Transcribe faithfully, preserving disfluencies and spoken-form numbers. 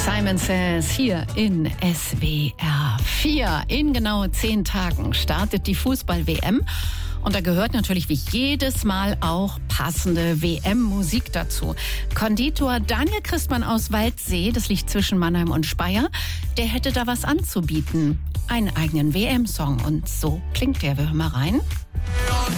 Simon Says hier in S W R vier. In genau zehn Tagen startet die Fußball-W M. Und da gehört natürlich wie jedes Mal auch passende W M-Musik dazu. Konditor Daniel Christmann aus Waldsee, das liegt zwischen Mannheim und Speyer, der hätte da was anzubieten. Einen eigenen W M-Song. Und so klingt der. Wir hören mal rein.